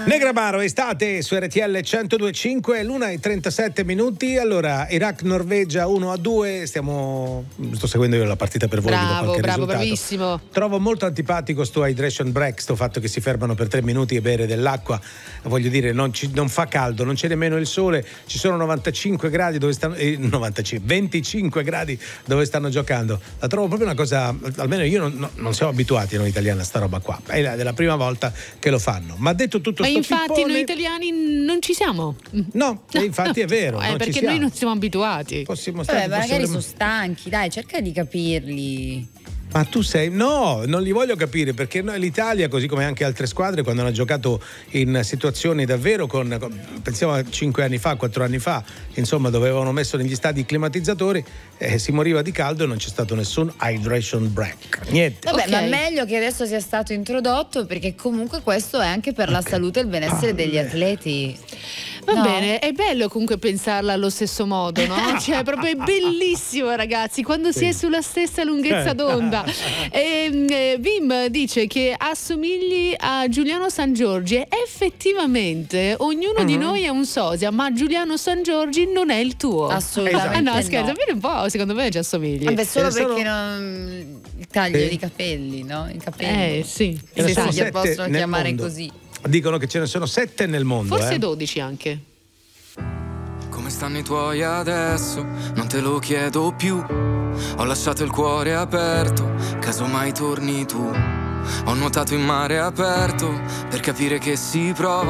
Negramaro, estate su RTL 102.5, l'1:37. Allora, Iraq-Norvegia 1-2. Sto seguendo io la partita per voi. Bravo, risultato. bravissimo. Trovo molto antipatico sto hydration break, sto fatto che si fermano per 3 minuti a bere dell'acqua. Voglio dire, non fa caldo, non c'è nemmeno il sole, ci sono 95 gradi dove stanno 25 gradi dove stanno giocando. La trovo proprio una cosa, almeno io non siamo abituati noi italiani a sta roba qua. È la prima volta che lo fanno. Ma detto tutto sto infatti fippone, noi italiani non ci siamo. No, infatti è vero. Non perché ci siamo. noi non siamo abituati. Magari sono stanchi, dai, cerca di capirli. Ma tu sei... No, non li voglio capire, perché l'Italia, così come anche altre squadre, quando hanno giocato in situazioni davvero pensiamo a 5 anni fa, 4 anni fa, insomma, dove avevano messo negli stadi climatizzatori, si moriva di caldo e non c'è stato nessun hydration break. Niente. Vabbè, ma meglio che adesso sia stato introdotto, perché comunque questo è anche per la salute e il benessere degli atleti. Va bene, è bello comunque pensarla allo stesso modo, no? Cioè, proprio è bellissimo, ragazzi, quando si è sulla stessa lunghezza d'onda. Vim dice che assomigli a Giuliano Sangiorgi, e effettivamente ognuno di noi è un sosia, ma Giuliano Sangiorgi non è il tuo. Assolutamente. No, scherzo, un po', secondo me ci assomigli. Vabbè, solo perché il taglio di capelli, no? I capelli. Sì. Li possono chiamare così. Dicono che ce ne sono 7 nel mondo. Forse 12 anche. Come stanno i tuoi adesso? Non te lo chiedo più. Ho lasciato il cuore aperto, casomai torni tu. Ho nuotato in mare aperto per capire che si prova